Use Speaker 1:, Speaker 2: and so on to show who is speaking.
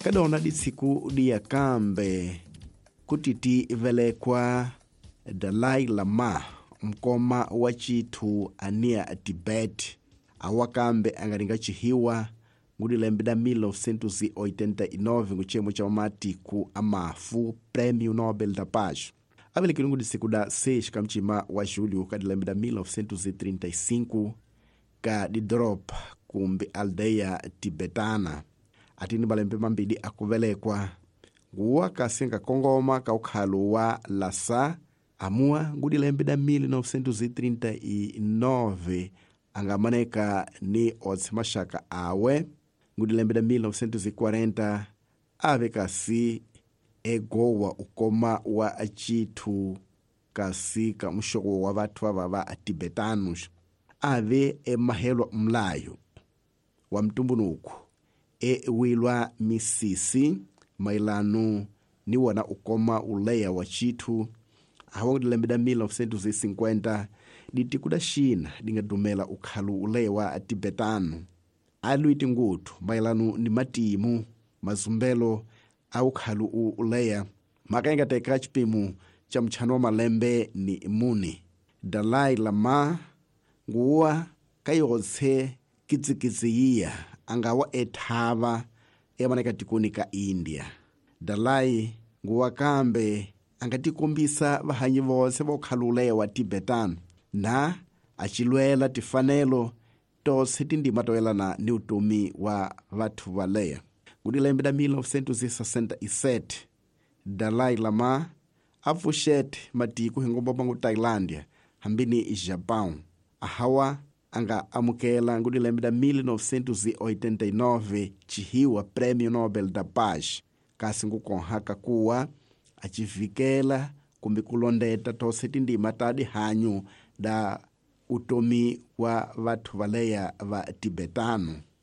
Speaker 1: kadona di siku dia kambe kutiti velekwa Dalai Lama mkoma wa chitu ania Tibet awakambe angaringa chihiwa ngudi lembida 1989 nguchemo cha matiku amafu Prêmio Nobel da Paz. Avele kirungu di siku da 6 kamchima wa julho kadi lembida 1935 ka di drop kumbi aldeia tibetana. Atini balembe mambidi akuvelekwa nguwa kasenga kongoma ka ukhalu wa Lhasa amua ngudi lembida 1939 angamaneka ni otsimashaka awe ngudi lembida 1940 ave kasi egowa ukoma wa achitu kasi ka mshoko wa vatu va tibetanus ave emahelo mlayo wa mtumbunuku wilwa misisi mailanu ni wana ukoma uleya wa chitu ngudi lembida 1950 ditikuda shina dingadumela ukhalu uleya wa tibetanu aluiti ngutu mailanu ni matimu mazumbelo au khalu uleya makainga teka chipimu cha mchano malembe ni muni. Dalai Lama nguwa kayotse kitsikitsiya angawa ethava emaneka tikunika India. Dalai nguwa kambe angatikumbisa vahanyi vose vokhalu uleya wa Tibetan na achilwela tifanelo tose tindima toelana ni utumi wa vatu valeya. Ngudi lembida 1967 Dalai Lama afushete matiku hingomba bangu Thailandia hambini Japão ahawa anga amukela ngudi lembida 1989 chihiwa Prêmio Nobel da Paz kasi ngukonhaka kuwa achivikela kumbi kulondeta tose tindima tadi hanyu da utomi wa vatu valeya va Tibetano.